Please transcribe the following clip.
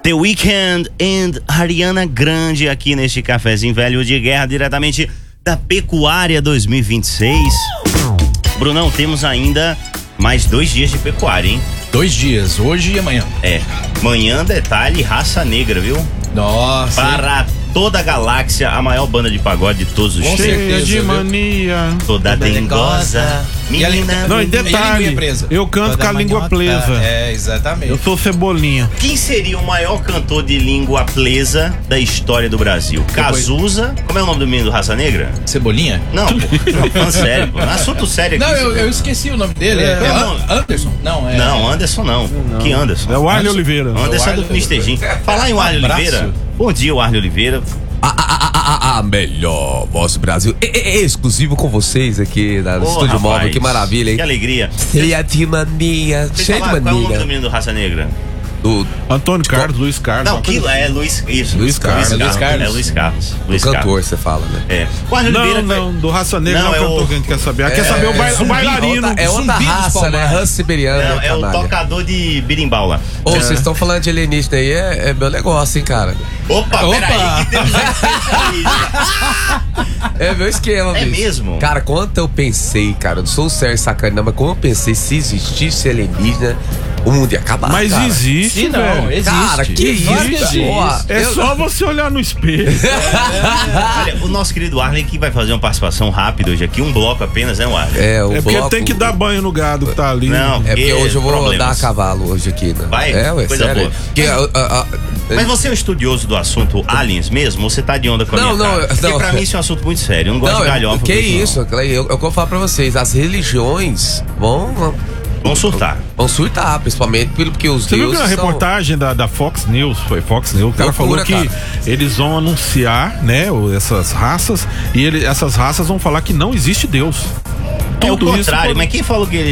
The Weeknd and Ariana Grande aqui neste cafezinho velho de guerra, diretamente da Pecuária 2026. Brunão, temos ainda mais 2 dias de pecuária, hein? 2 dias, hoje e amanhã. Manhã, detalhe, Raça Negra, viu? Nossa. Para toda a galáxia, a maior banda de pagode de todos os tempos. Cheia de mania. Toda dengosa. Menina. Não, e detalhe, eu canto com a língua presa. Exatamente. Eu sou Cebolinha. Quem seria o maior cantor de língua presa da história do Brasil? Cazuza. Como é o nome do menino do Raça Negra? Cebolinha? Não, pô. Não, falando sério, pô. Assunto sério aqui. Não, eu esqueci o nome dele. Anderson? Não, é. Não, Anderson não. Que Anderson? É o Arley Oliveira. Anderson é do Mr. Jim. Falar em Arley Oliveira. Bom dia, Arley Oliveira. A melhor voz do Brasil. Exclusivo com vocês aqui no Estúdio Móvel. Que maravilha, hein? Que alegria. Cheia de mania. Cheia de Qual é o nome do mania. menino do Raça Negra? Antônio Carlos, Luiz Carlos. Não, aquilo é Luiz. Isso. Luiz Carlos. É Luiz Carlos. O cantor, você fala, né? É. O Arley Oliveira. Não, do Raça Negra não é o cantor que a gente quer saber. Quer saber o bailarino. É outra raça, né? Raça siberiana. Não, é o tocador de birimbau lá. Ô, vocês estão falando de alienígena aí, é meu negócio, hein, cara? Opa. Peraí, que temos É meu esquema, É bicho. mesmo? Cara, quanto eu pensei, cara, eu não sou sério sacana, mas como eu pensei, se existisse alienígena, o mundo ia acabar. Mas cara. existe, Sim, não, velho. existe. Cara, que isso? É só você olhar no espelho. Olha, o nosso querido Arley que vai fazer uma participação rápida hoje aqui, um bloco apenas, né, Arley? É porque bloco... tem que dar banho no gado que tá ali. Não, É porque hoje eu vou problemas. dar a cavalo hoje aqui, né? Vai? Coisa sério. boa. Porque, Mas você é um estudioso do assunto aliens mesmo? Ou você tá de onda com a minha cara? Porque pra mim isso é um assunto muito sério. Eu não gosto de galhofa. Que isso, Clay, eu vou falar pra vocês, as religiões vão surtar. Vão surtar, principalmente porque os Você viu que deuses a reportagem da Fox News, foi Fox News, o cara falou que eles vão anunciar, né, essas raças, e essas raças vão falar que não existe Deus. É o Tudo isso contrário, mas quem falou que